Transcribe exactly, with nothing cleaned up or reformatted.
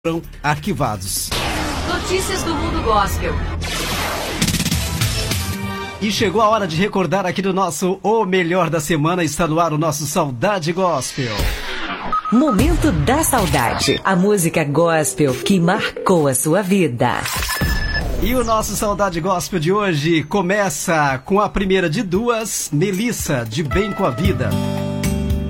foram arquivados. Notícias do mundo gospel. E chegou a hora de recordar aqui do nosso O Melhor da Semana. Está no ar o nosso Saudade Gospel. Momento da Saudade. A música gospel que marcou a sua vida. E o nosso Saudade Gospel de hoje começa com a primeira de duas, Melissa, de Bem com a Vida.